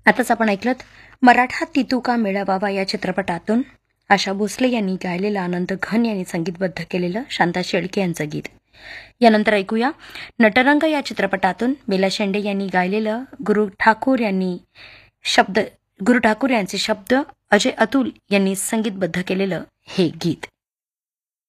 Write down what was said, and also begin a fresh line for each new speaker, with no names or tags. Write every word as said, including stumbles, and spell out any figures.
आताच आपण ऐकलं मराठा तितुका मेळावा या चित्रपटातून आशा भोसले यांनी गायलेलं, आनंद घन यांनी संगीतबद्ध केलेलं शांता शेळके यांचं गीत. यानंतर ऐकूया नटरंग या चित्रपटातून बेला शेंडे यांनी गायलेलं, गुरु ठाकूर यांनी शब्द गुरु ठाकूर यांचे शब्द, अजय अतुल यांनी संगीतबद्ध केलेलं हे गीत.